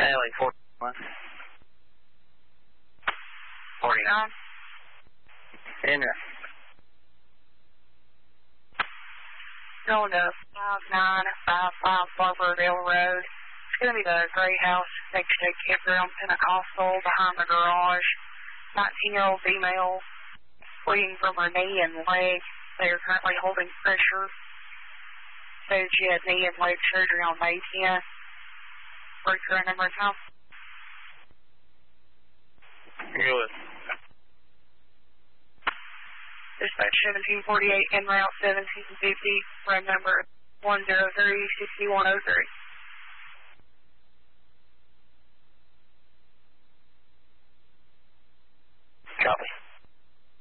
Alley 41. 49. In there. Going to 5955 Barberdale Road. It's going to be the gray house next to Campground Pentecostal behind the garage. 19-year-old female bleeding from her knee and leg. They are currently holding pressure. Said she had knee and leg surgery on May 10th. Breaker number of times. Good. Dispatch 1748 en route 1750, road number 103-6103. Copy.